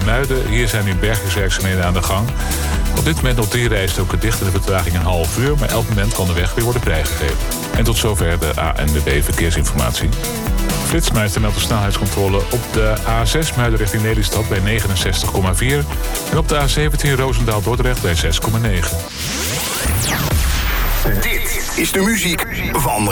Muiden. Hier zijn nu bergingswerkzaamheden aan de gang. Op dit moment nog 3 rijstroken dicht en de vertraging een half uur. Maar elk moment kan de weg weer worden vrijgegeven. En tot zover de ANWB Verkeersinformatie. Flitsmeister meldt de snelheidscontrole op de A6 Muiden richting Lelystad bij 69,4. En op de A17 Roosendaal-Dordrecht bij 6,9. Dit is de muziek van